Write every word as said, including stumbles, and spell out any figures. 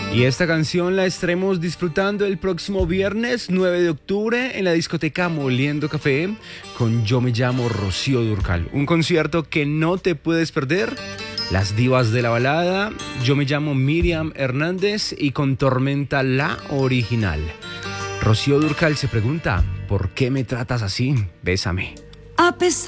Y esta canción la estaremos disfrutando el próximo viernes nueve de octubre en la discoteca Moliendo Café con Yo Me Llamo Rocío Dúrcal. Un concierto que no te puedes perder. Las divas de la balada, Yo Me Llamo Miriam Hernández y con Tormenta la original. Rocío Dúrcal se pregunta, ¿por qué me tratas así? Bésame. A pesar